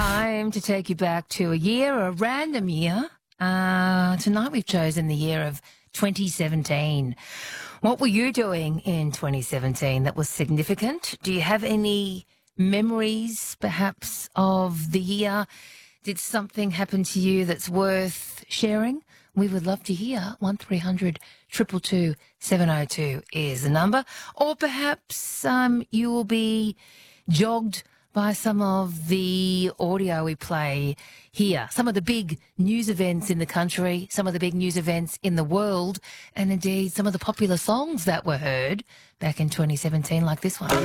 Time to take you back to a random year. Tonight we've chosen the year of 2017. What were you doing in 2017 that was significant? Do you have any memories, perhaps, of the year? Did something happen to you that's worth sharing? We would love to hear. 1300 222 702 is the number. Or perhaps you will be jogged by some of the audio we play here, some of the big news events in the country, some of the big news events in the world, and indeed some of the popular songs that were heard back in 2017, like this one.